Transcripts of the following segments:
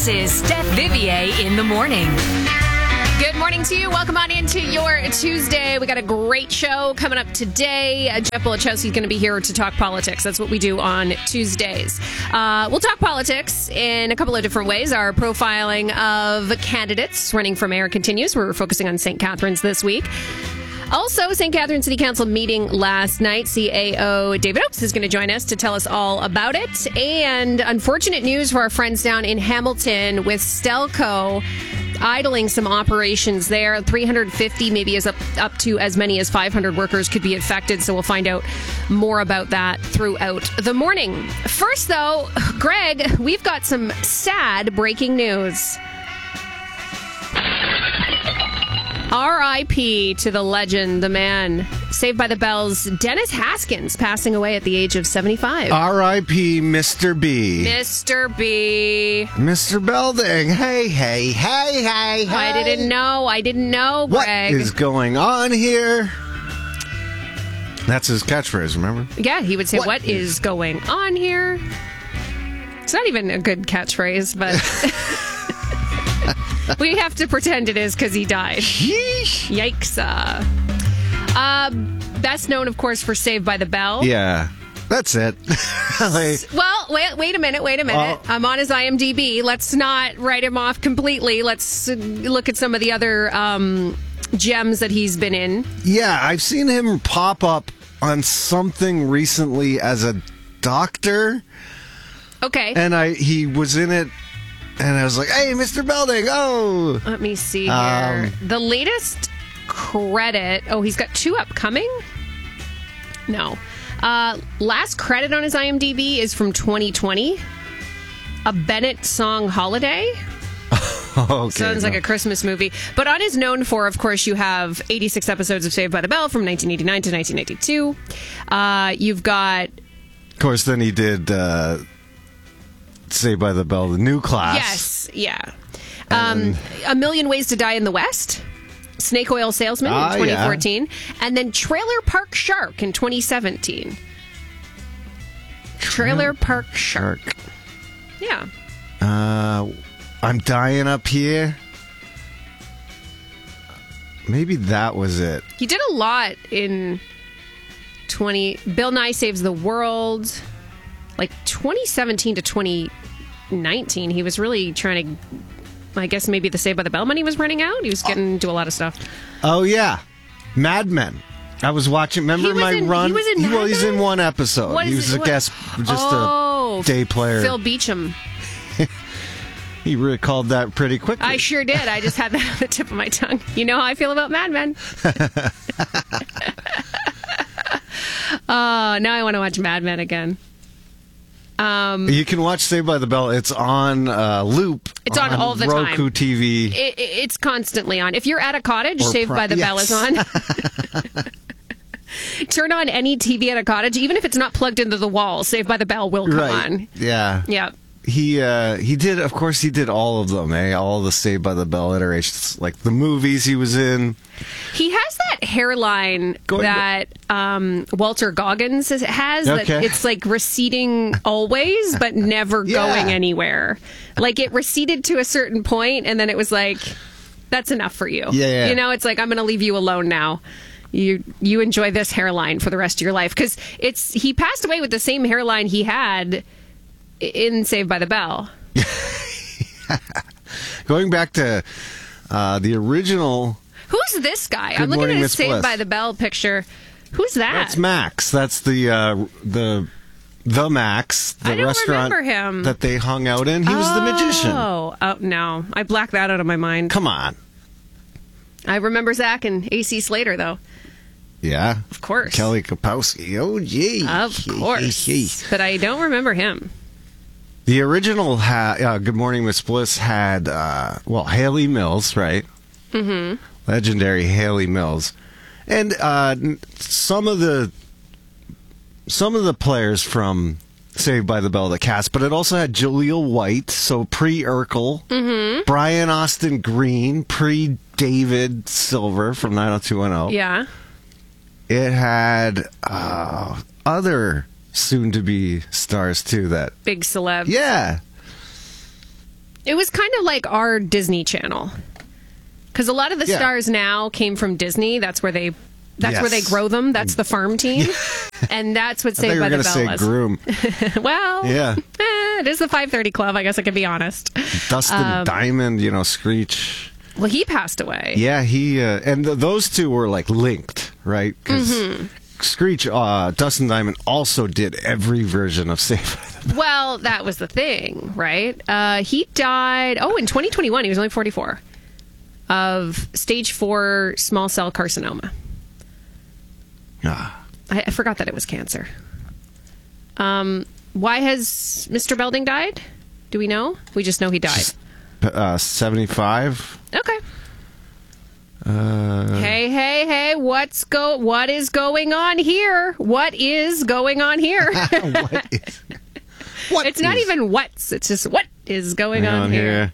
This is Steph Vivier in the morning. Good morning to you. Welcome on into your Tuesday. We got a great show coming up today. Jeff Bulachowski is going to be here to talk politics. That's what we do on Tuesdays. We'll talk politics in a couple of different ways. Our profiling of candidates running for mayor continues. We're focusing on St. Catharines this week. Also, St. Catharines City Council meeting last night. CAO David Oakes is going to join us to tell us all about it. And unfortunate news for our friends down in Hamilton with Stelco idling some operations there. 350, maybe up to as many as 500 workers could be affected. So we'll find out more about that throughout the morning. First, though, Greg, we've got some sad breaking news. R.I.P. to the legend, the man, Saved by the Bell's Dennis Haskins, passing away at the age of 75. R.I.P. Mr. B. Mr. B. Mr. Belding. Hey. I didn't know, Greg. What is going on here? That's his catchphrase, remember? Yeah, he would say, what is going on here? It's not even a good catchphrase, but... we have to pretend it is because he died. Yikes. Best known, of course, for Saved by the Bell. Yeah, that's it. Well, wait a minute. I'm on his IMDb. Let's not write him off completely. Let's look at some of the other gems that he's been in. Yeah, I've seen him pop up on something recently as a doctor. Okay. And he was in it. And I was like, hey, Mr. Belding, oh. Let me see here. The latest credit. Oh, he's got 2 upcoming? No. Last credit on his IMDb is from 2020. A Bennett song Holiday. Okay, Sounds like a Christmas movie. But on his known for, of course, you have 86 episodes of Saved by the Bell from 1989 to 1992. You've got... Of course, then he did... Saved by the Bell, the new class. Yes, yeah. A Million Ways to Die in the West, Snake Oil Salesman in 2014, and then Trailer Park Shark in 2017. Trailer Park Shark. Yeah. I'm Dying Up Here. Maybe that was it. He did a lot in Bill Nye Saves the World. Like 2017 to 2019, he was really trying to, I guess maybe the Saved by the Bell money was running out. He was getting into a lot of stuff. Oh, yeah. Mad Men. I was watching, remember my run? He was in Mad Men? He's in one episode. He was a guest, just a day player. Phil Beecham. He recalled that pretty quickly. I sure did. I just had that on the tip of my tongue. You know how I feel about Mad Men. Now I want to watch Mad Men again. You can watch Saved by the Bell. It's on loop. It's on all the time. Roku TV. It's constantly on. If you're at a cottage, Saved by the Bell is on. Turn on any TV at a cottage, even if it's not plugged into the wall. Saved by the Bell will come on. Yeah. Yeah. He did, of course, he did all of them, all the Saved by the Bell iterations, like the movies he was in. He has that hairline that Walter Goggins has. Okay. That it's like receding always, but never going anywhere. Like it receded to a certain point, and then it was like, that's enough for you. Yeah. You know, it's like, I'm going to leave you alone now. You enjoy this hairline for the rest of your life. Because he passed away with the same hairline he had in Saved by the Bell. Going back to the original... Who's this guy? Good I'm looking Morning, at his Miss Saved Bliss. by the Bell picture. Who's that? That's Max. That's the Max, the I don't restaurant remember him. that they hung out in. He was the magician. Oh, no. I blacked that out of my mind. Come on. I remember Zach and AC Slater, though. Yeah. Of course. Kelly Kapowski. Oh, gee. Of course. But I don't remember him. The original Good Morning, Miss Bliss had, Haley Mills, right? Mm-hmm. Legendary Haley Mills. And some of the players from Saved by the Bell, the cast, but it also had Jaleel White, so pre-Urkel, Brian Austin Green, pre-David Silver from 90210. Yeah. It had other soon-to-be stars, too, that... Big celeb. Yeah. It was kind of like our Disney Channel. Because a lot of the stars now came from Disney. That's where they grow them. That's the farm team. And that's what Saved by the Bell was. Groom. Well, it is the 5:30 Club. I guess I can be honest. Dustin Diamond, Screech. Well, he passed away. Yeah, he and those two were like linked, right? Because Screech, Dustin Diamond also did every version of Saved by the Bell. Well, that was the thing, right? He died, in 2021. He was only 44, of stage 4 small cell carcinoma. I forgot that it was cancer. Why has Mr. Belding died? Do we know? We just know he died. 75. Okay. Hey! What is going on here? What is going on here? It's not even what's. It's just what is going on here.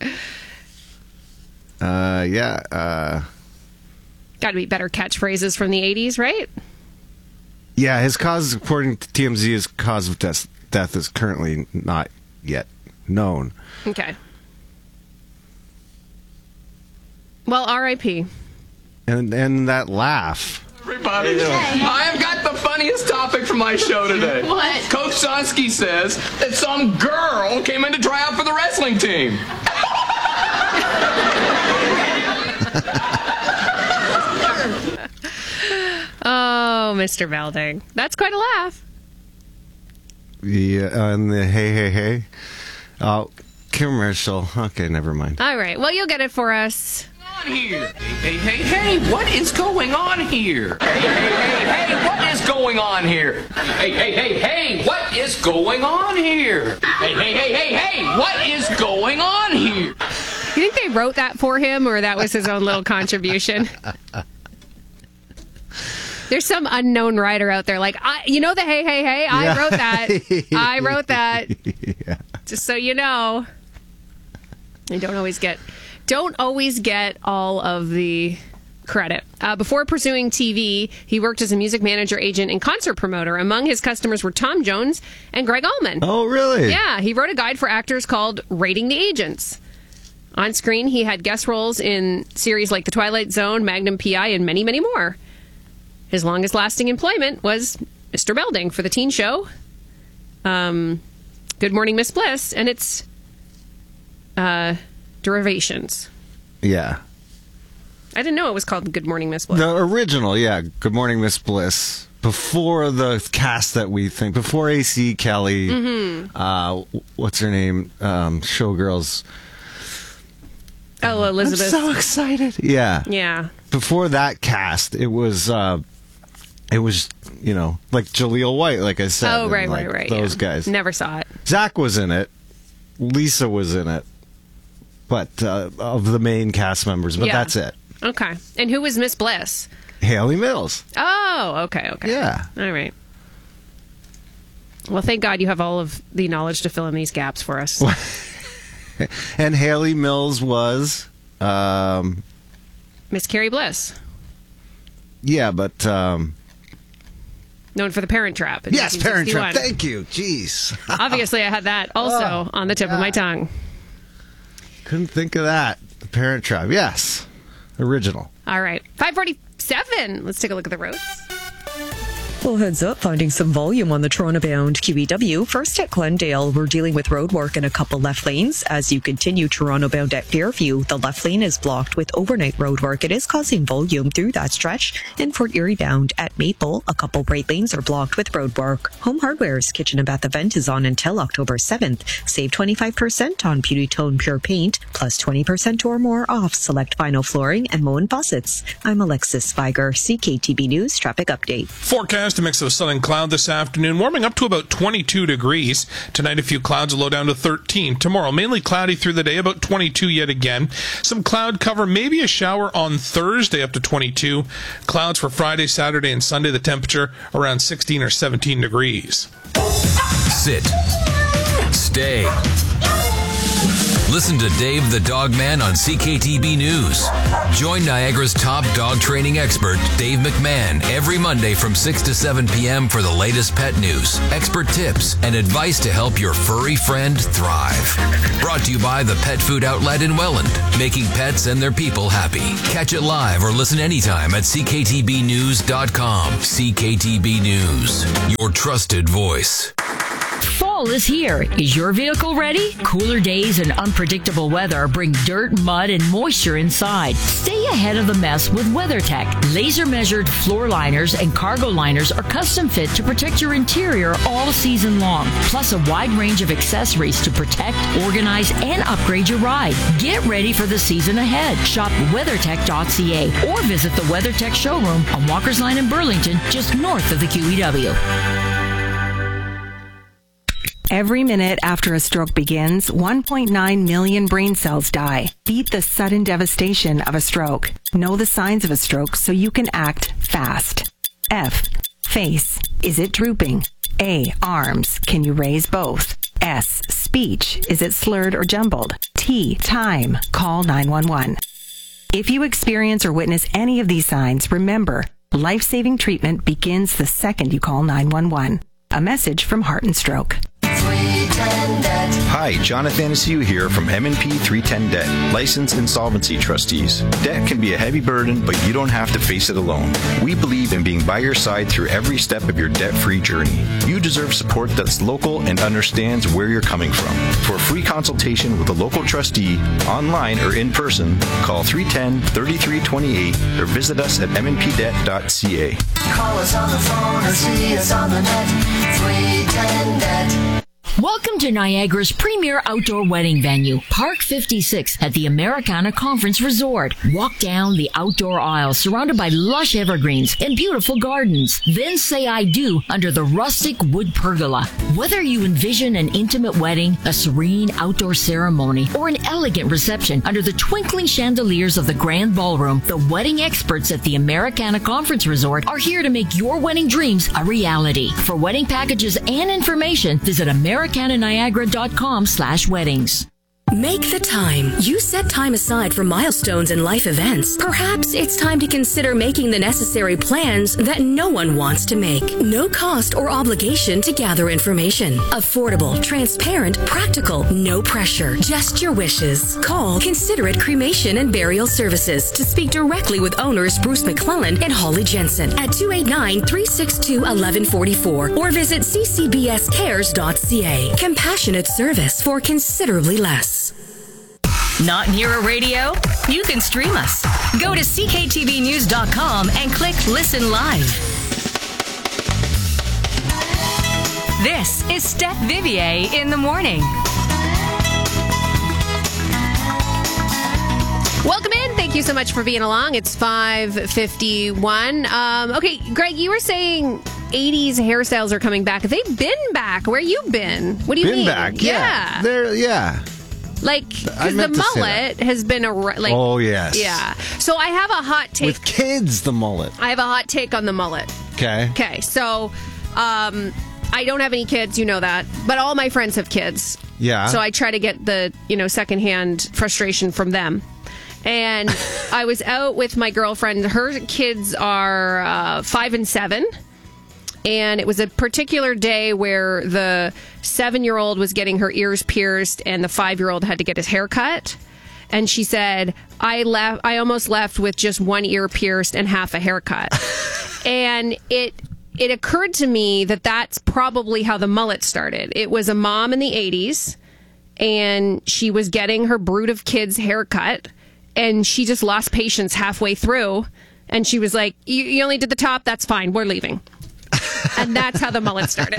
Got to be better catchphrases from the 80s, right? Yeah, his cause, according to TMZ, his cause of death is currently not yet known. Okay. Well, R.I.P. And that laugh. Everybody, I have got the funniest topic for my show today. What? Coach Sonsky says that some girl came in to try out for the wrestling team. Oh, Mr. Belding. That's quite a laugh. Yeah, and the hey. Commercial. Okay, never mind. All right. Well, you'll get it for us. Here. Hey, what is going on here? Hey, what is going on here? Hey, what is going on here? Hey, what is going on here? You think they wrote that for him, or that was his own little contribution? There's some unknown writer out there like, the hey, I wrote that. I wrote that. Yeah. Just so you know. I don't always get all of the credit. Before pursuing TV, he worked as a music manager, agent, and concert promoter. Among his customers were Tom Jones and Greg Allman. Oh, really? Yeah, he wrote a guide for actors called Rating the Agents. On screen, he had guest roles in series like The Twilight Zone, Magnum P.I., and many, many more. His longest lasting employment was Mr. Belding for the teen show Good Morning Miss Bliss and its derivations. Yeah. I didn't know it was called Good Morning Miss Bliss. The original, yeah. Good Morning Miss Bliss. Before the cast that we think, before AC Kelly, what's her name? Showgirls. Oh, Elizabeth. I'm so excited. Yeah. Yeah. Before that cast, it was like Jaleel White, like I said. Oh, right. Those guys. Never saw it. Zach was in it. Lisa was in it. But of the main cast members, but that's it. Okay. And who was Miss Bliss? Haley Mills. Oh, okay. Yeah. All right. Well, thank God you have all of the knowledge to fill in these gaps for us. And Haley Mills was Miss Carrie Bliss. Yeah, but known for the Parent Trap. Yes, Parent Trap. Thank you. Jeez. Obviously, I had that also on the tip of my tongue. Couldn't think of that. The Parent Trap. Yes. Original. All right. 5:47. Let's take a look at the roads. Well, heads up, finding some volume on the Toronto-bound QEW. First at Glendale, we're dealing with road work in a couple left lanes. As you continue Toronto-bound at Fairview, the left lane is blocked with overnight road work. It is causing volume through that stretch. In Fort Erie-bound at Maple, a couple right lanes are blocked with road work. Home Hardware's Kitchen and Bath event is on until October 7th. Save 25% on Beauty Tone Pure Paint, plus 20% or more off select vinyl flooring and Moen faucets. I'm Alexis Spiger, CKTB News Traffic Update. Forecast, a mix of sun and cloud this afternoon, warming up to about 22 degrees. Tonight, a few clouds, a low down to 13. Tomorrow, mainly cloudy through the day, about 22 yet again. Some cloud cover, maybe a shower on Thursday, up to 22. Clouds for Friday, Saturday, and Sunday, the temperature around 16 or 17 degrees. Sit. Stay. Listen to Dave the Dog Man on CKTB News. Join Niagara's top dog training expert, Dave McMahon, every Monday from 6 to 7 p.m. for the latest pet news, expert tips, and advice to help your furry friend thrive. Brought to you by the Pet Food Outlet in Welland, making pets and their people happy. Catch it live or listen anytime at cktbnews.com. CKTB News, your trusted voice. Fall is here. Is your vehicle ready? Cooler days and unpredictable weather bring dirt, mud, and moisture inside. Stay ahead of the mess with WeatherTech. Laser-measured floor liners and cargo liners are custom fit to protect your interior all season long. Plus a wide range of accessories to protect, organize, and upgrade your ride. Get ready for the season ahead. Shop WeatherTech.ca or visit the WeatherTech showroom on Walker's Line in Burlington, just north of the QEW. Every minute after a stroke begins, 1.9 million brain cells die. Beat the sudden devastation of a stroke. Know the signs of a stroke so you can act fast. F. Face. Is it drooping? A. Arms. Can you raise both? S. Speech. Is it slurred or jumbled? T. Time. Call 911. If you experience or witness any of these signs, remember, life-saving treatment begins the second you call 911. A message from Heart and Stroke. Hi, Jonathan Asiu here from M&P 310 Debt, licensed insolvency trustees. Debt can be a heavy burden, but you don't have to face it alone. We believe in being by your side through every step of your debt-free journey. You deserve support that's local and understands where you're coming from. For a free consultation with a local trustee, online or in person, call 310-3328 or visit us at mnpdebt.ca. Call us on the phone or see us on the net. 310 Debt. Welcome to Niagara's premier outdoor wedding venue, Park 56 at the Americana Conference Resort. Walk down the outdoor aisle surrounded by lush evergreens and beautiful gardens. Then say I do under the rustic wood pergola. Whether you envision an intimate wedding, a serene outdoor ceremony, or an elegant reception under the twinkling chandeliers of the grand ballroom, the wedding experts at the Americana Conference Resort are here to make your wedding dreams a reality. For wedding packages and information, visit americananiagara.com/weddings. Make the time. You set time aside for milestones and life events. Perhaps it's time to consider making the necessary plans that no one wants to make. No cost or obligation to gather information. Affordable, transparent, practical, no pressure. Just your wishes. Call Considerate Cremation and Burial Services to speak directly with owners Bruce McClellan and Holly Jensen at 289-362-1144 or visit ccbscares.ca. Compassionate service for considerably less. Not near a radio? You can stream us. Go to cktbnews.com and click Listen Live. This is Steph Vivier in the morning. Welcome in. Thank you so much for being along. It's 5:51. Okay, Greg, you were saying 80s hairstyles are coming back. They've been back. Where you been? What do you mean? Been back, yeah. Like, because the mullet has been like. Oh, yes. Yeah. So I have a hot take. With kids, the mullet. I have a hot take on the mullet. Okay. So, I don't have any kids, you know that. But all my friends have kids. Yeah. So I try to get the, secondhand frustration from them. And I was out with my girlfriend. Her kids are 5 and 7. And it was a particular day where the 7-year-old was getting her ears pierced and the 5-year-old had to get his hair cut. And she said, I almost left with just one ear pierced and half a haircut. And it occurred to me that that's probably how the mullet started. It was a mom in the 80s, and she was getting her brood of kids haircut, and she just lost patience halfway through. And she was like, you only did the top? That's fine. We're leaving. And that's how the mullet started.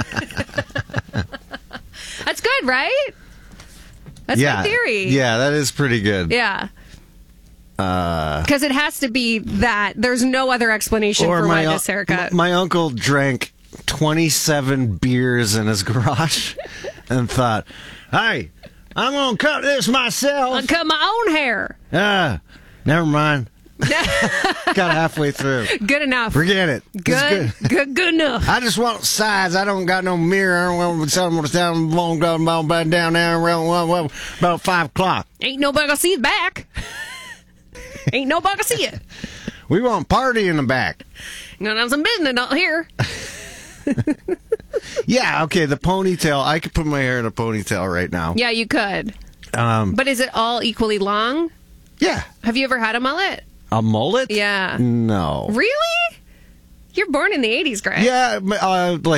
That's good, right? That's my theory. Yeah, that is pretty good. Yeah. Because it has to be that. There's no other explanation for why this haircut. My uncle drank 27 beers in his garage and thought, hey, I'm going to cut this myself. I'll cut my own hair. Never mind. Got halfway through. Good enough. Forget it. It's Good enough. I just want sides. I don't got no mirror. I don't want to tell them what's down there around about 5 o'clock. Ain't nobody gonna see the back. Ain't nobody gonna see it. We want party in the back. Gonna have some business out here. Yeah, okay, the ponytail. I could put my hair in a ponytail right now. Yeah, you could. But is it all equally long? Yeah. Have you ever had a mullet? A mullet? Yeah. No. Really? You're born in the 80s, Greg. Yeah, like